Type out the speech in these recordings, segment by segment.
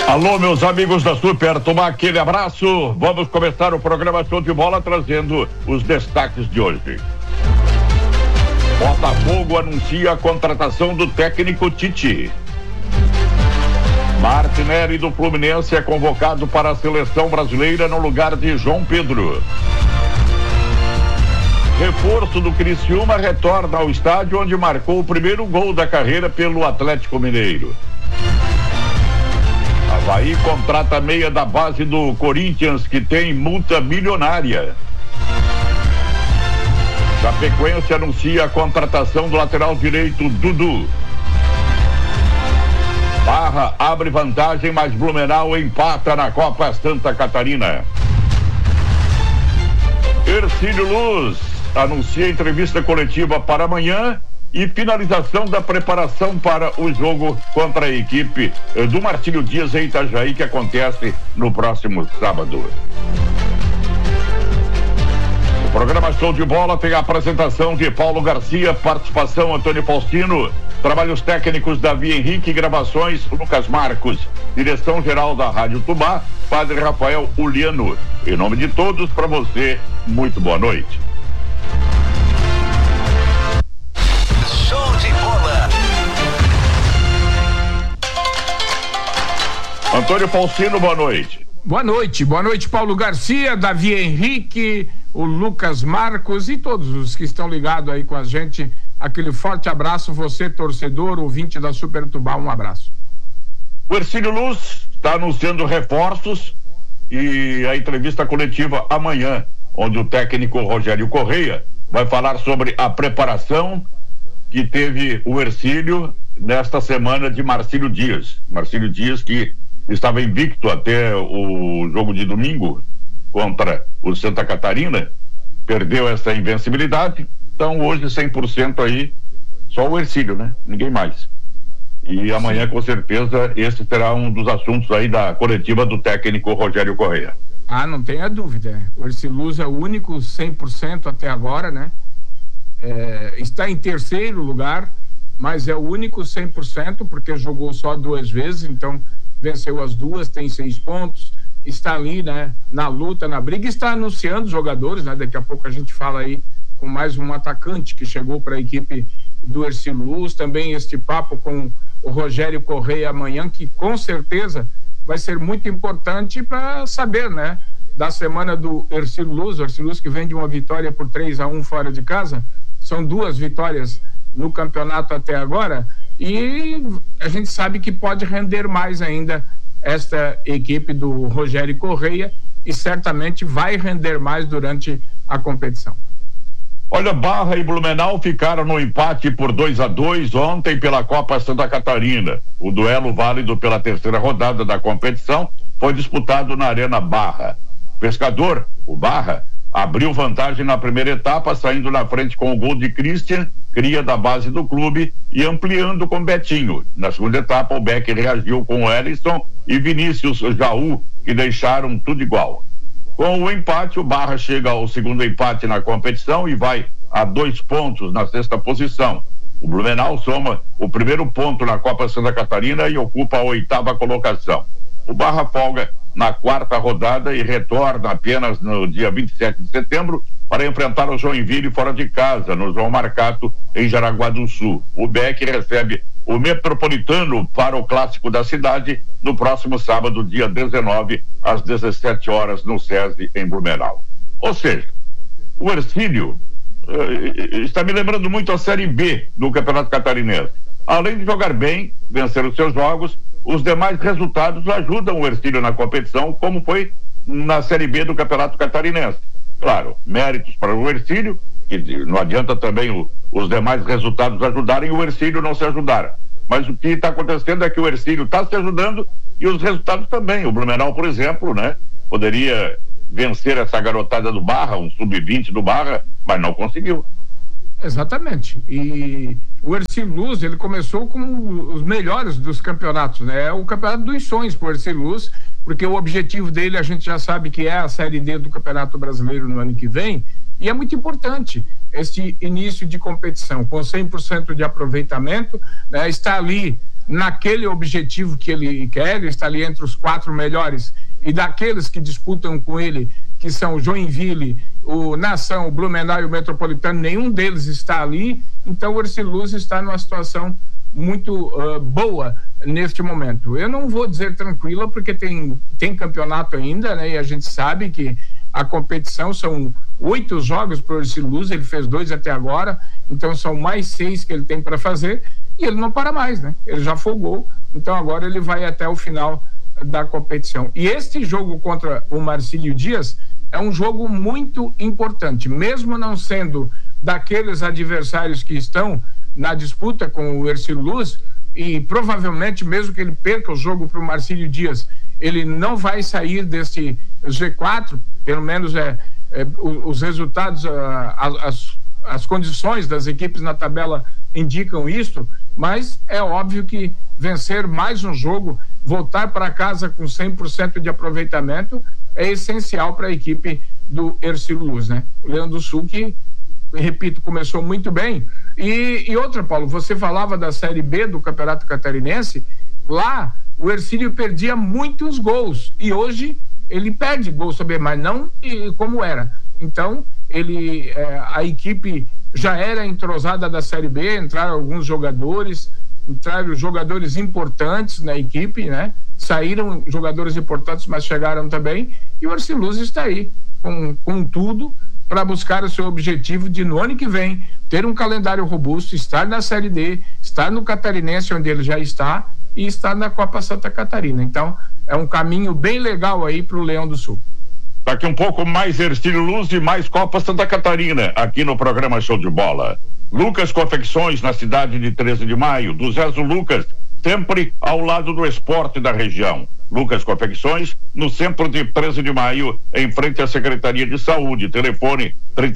Alô, meus amigos da Super, tomar aquele abraço. Vamos começar o programa Show de Bola trazendo os destaques de hoje. Botafogo anuncia a contratação do técnico Tite. Martinelli do Fluminense é convocado para a seleção brasileira no lugar de João Pedro. Reforço do Criciúma retorna ao estádio onde marcou o primeiro gol da carreira pelo Atlético Mineiro. Avaí contrata meia da base do Corinthians que tem multa milionária. Chapecoense anuncia a contratação do lateral direito Dudu. Barra abre vantagem, mas Blumenau empata na Copa Santa Catarina. Hercílio Luz anuncia entrevista coletiva para amanhã e finalização da preparação para o jogo contra a equipe do Marcílio Dias em Itajaí, que acontece no próximo sábado. O programa Show de Bola tem a apresentação de Paulo Garcia, participação Antônio Faustino, trabalhos técnicos Davi Henrique, gravações Lucas Marcos, direção-geral da Rádio Tubá, Padre Rafael Uliano. Em nome de todos, para você, muito boa noite. Show de bola. Antônio Faustino, boa noite. Boa noite, Paulo Garcia, Davi Henrique, o Lucas Marcos e todos os que estão ligados aí com a gente. Aquele forte abraço, você torcedor, ouvinte da Super Tubá, um abraço. O Hercílio Luz está anunciando reforços e a entrevista coletiva amanhã, onde o técnico Rogério Correia vai falar sobre a preparação que teve o Hercílio nesta semana de Marcílio Dias. Marcílio Dias que estava invicto até o jogo de domingo contra o Santa Catarina, perdeu essa invencibilidade, então hoje 100% aí, só o Hercílio, né? Ninguém mais. E amanhã com certeza esse será um dos assuntos aí da coletiva do técnico Rogério Correia. Ah, não tenha dúvida, o Hercílio Luz é o único 100% até agora, né? Está em terceiro lugar, mas é o único 100% porque jogou só 2 vezes, então venceu as 2, tem 6 pontos, está ali, né, na luta, na briga, está anunciando jogadores, né? Daqui a pouco a gente fala aí com mais um atacante que chegou para a equipe do Hercílio Luz, também este papo com o Rogério Correia amanhã, que com certeza vai ser muito importante para saber, né, da semana do Hercílio Luz. O Hercílio Luz que vem de uma vitória por 3-1 fora de casa, são 2 vitórias no campeonato até agora, e a gente sabe que pode render mais ainda esta equipe do Rogério Correia e certamente vai render mais durante a competição. Olha, Barra e Blumenau ficaram no empate por 2-2 ontem pela Copa Santa Catarina. O duelo válido pela terceira rodada da competição foi disputado na Arena Barra. Pescador, o Barra, abriu vantagem na primeira etapa, saindo na frente com o gol de Christian, cria da base do clube, e ampliando com Betinho. Na segunda etapa, o Beck reagiu com o Ellison e Vinícius Jaú, que deixaram tudo igual. Com o empate, o Barra chega ao segundo empate na competição e vai a 2 pontos na 6ª posição. O Blumenau soma o primeiro ponto na Copa Santa Catarina e ocupa a 8ª colocação. O Barra folga na 4ª rodada e retorna apenas no dia 27 de setembro para enfrentar o Joinville fora de casa, no João Marcato, em Jaraguá do Sul. O Beck recebe o Metropolitano para o Clássico da Cidade no próximo sábado, dia 19, às 17 horas, no SESI, em Blumenau. Ou seja, o Hercílio está me lembrando muito a Série B do Campeonato Catarinense. Além de jogar bem, vencer os seus jogos, os demais resultados ajudam o Hercílio na competição, como foi na Série B do Campeonato Catarinense. Claro, méritos para o Hercílio, que não adianta também os demais resultados ajudarem o Hercílio não se ajudar. Mas o que está acontecendo é que o Hercílio está se ajudando e os resultados também. O Blumenau, por exemplo, né, poderia vencer essa garotada do Barra, um sub-20 do Barra, mas não conseguiu. Exatamente. E o Hercílio Luz, ele começou com os melhores dos campeonatos, né? É o campeonato dos sonhos para o Hercílio Luz, porque o objetivo dele a gente já sabe que é a Série D do Campeonato Brasileiro no ano que vem, e é muito importante este início de competição, com 100% de aproveitamento, né? Está ali naquele objetivo que ele quer, ele está ali entre os 4 melhores, e daqueles que disputam com ele, que são o Joinville, o Nação, o Blumenau e o Metropolitano, nenhum deles está ali, então o Ercílio Luz está numa situação muito boa neste momento. Eu não vou dizer tranquila, porque tem campeonato ainda, né? E a gente sabe que a competição são 8 jogos para o Ercílio Luz, ele fez 2 até agora, então são mais 6 que ele tem para fazer, e ele não para mais, né? Ele já folgou, então agora ele vai até o final da competição. E este jogo contra o Marcílio Dias é um jogo muito importante, mesmo não sendo daqueles adversários que estão na disputa com o Ercílio Luz, e provavelmente, mesmo que ele perca o jogo para o Marcílio Dias, ele não vai sair desse G4, pelo menos os resultados, as condições das equipes na tabela indicam isso, mas é óbvio que vencer mais um jogo, voltar para casa com 100% de aproveitamento é essencial para a equipe do Ercílio Luz, né? O Leão do Sul, que, repito, começou muito bem. E outra, Paulo, você falava da Série B do Campeonato Catarinense, lá o Ercílio perdia muitos gols, e hoje ele perde gols também, mas não como era. Então, a equipe já era entrosada da Série B, entraram alguns jogadores, entraram jogadores importantes na equipe, né? Saíram jogadores importantes, mas chegaram também, e o Ercílio Luz está aí com tudo para buscar o seu objetivo de, no ano que vem, ter um calendário robusto, estar na Série D, estar no Catarinense, onde ele já está, e estar na Copa Santa Catarina. Então, é um caminho bem legal aí para o Leão do Sul. Daqui um pouco mais Ercílio Luz e mais Copa Santa Catarina, aqui no programa Show de Bola. Lucas Confecções, na cidade de 13 de maio, do Zezo Lucas, sempre ao lado do esporte da região. Lucas Confecções, no centro de 13 de maio, em frente à Secretaria de Saúde. Telefone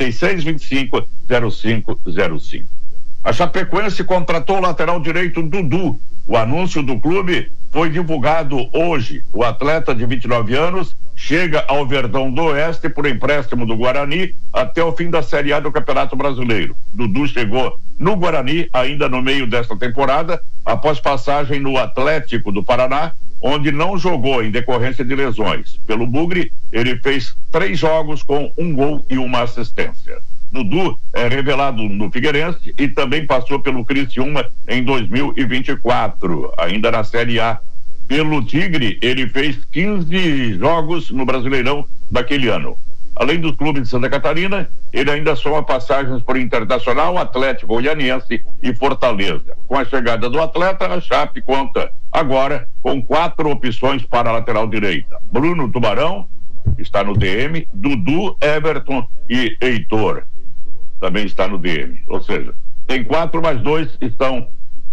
3625-0505. A Chapecoense contratou o lateral direito Dudu. O anúncio do clube foi divulgado hoje. O atleta de 29 anos chega ao Verdão do Oeste por empréstimo do Guarani até o fim da Série A do Campeonato Brasileiro. Dudu chegou no Guarani ainda no meio desta temporada, após passagem no Atlético do Paraná, onde não jogou em decorrência de lesões. Pelo Bugre, ele fez 3 jogos com 1 gol e 1 assistência. Dudu é revelado no Figueirense e também passou pelo Criciúma em 2024, ainda na Série A. Pelo Tigre, ele fez 15 jogos no Brasileirão daquele ano. Além dos clubes de Santa Catarina, ele ainda soma passagens por Internacional, Atlético Goianiense e Fortaleza. Com a chegada do atleta, a Chape conta agora com 4 opções para a lateral direita. Bruno Tubarão está no DM, Dudu, Everton e Heitor também está no DM. Ou seja, tem 4, mas 2 estão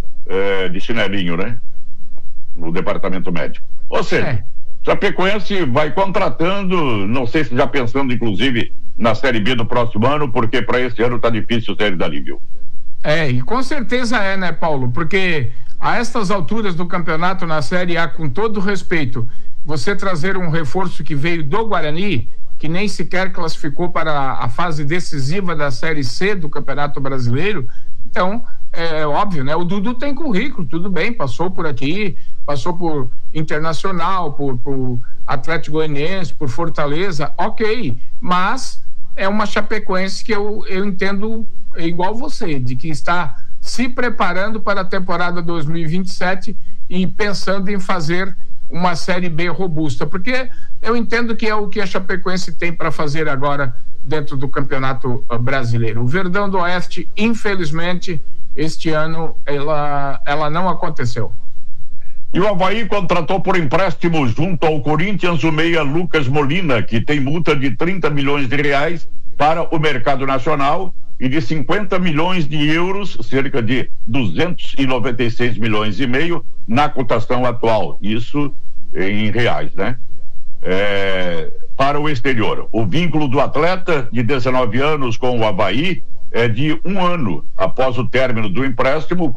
de chinelinho, né? No departamento médico. Ou seja, Chapecoense vai contratando, não sei se já pensando inclusive na Série B do próximo ano, porque para esse ano tá difícil sair dali, viu? E com certeza né, Paulo? Porque a estas alturas do campeonato na Série A, com todo respeito, você trazer um reforço que veio do Guarani, que nem sequer classificou para a fase decisiva da Série C do Campeonato Brasileiro, então é óbvio, né? O Dudu tem currículo, tudo bem, passou por aqui, passou por Internacional, por Atlético Goianiense, por Fortaleza, ok, mas é uma Chapecoense que eu entendo igual você, de que está se preparando para a temporada 2027 e pensando em fazer uma Série B robusta, porque eu entendo que é o que a Chapecoense tem para fazer agora dentro do Campeonato Brasileiro. O Verdão do Oeste, infelizmente, este ano ela não aconteceu. E o Avaí contratou por empréstimo junto ao Corinthians o meia Lucas Molina, que tem multa de 30 milhões de reais para o mercado nacional e de 50 milhões de euros, cerca de 296 milhões e meio na cotação atual, isso em reais, né? Para o exterior. O vínculo do atleta de 19 anos com o Avaí é de 1 ano. Após o término do empréstimo,